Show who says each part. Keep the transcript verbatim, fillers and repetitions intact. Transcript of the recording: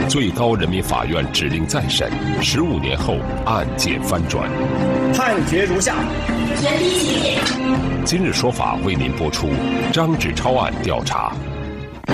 Speaker 1: 最高人民法院指令再审，十五年后案件翻转。
Speaker 2: 判决如下：
Speaker 3: 人民起立。
Speaker 1: 今日说法为您播出张志超案调查